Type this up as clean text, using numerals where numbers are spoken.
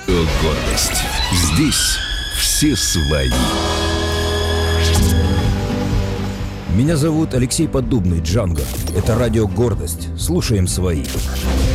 Гордость. Здесь все свои. Меня зовут Алексей Поддубный, Джанго. Это радио «Гордость». Слушаем свои.